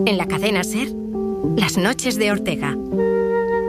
En la cadena SER, Las noches de Ortega.